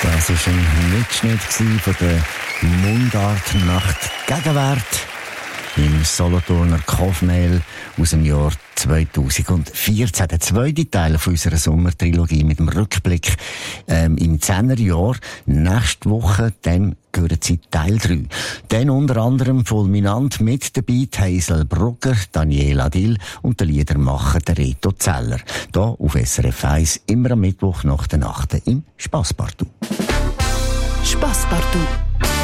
Das war ein Mitschnitt von der Mundartnacht Gegenwart im Solothurner Kaufmehl aus dem Jahr 2014. Der zweite Teil von unserer Sommertrilogie mit dem Rückblick im 10er Jahr. Nächste Woche dann gehören sie Teil 3. Dann unter anderem fulminant mit dabei Hazel Brugger, Daniela Dill und der Liedermacher der Reto Zeller. Hier auf SRF 1, immer am Mittwoch nach der Nacht im Spasspartout. Spasspartout.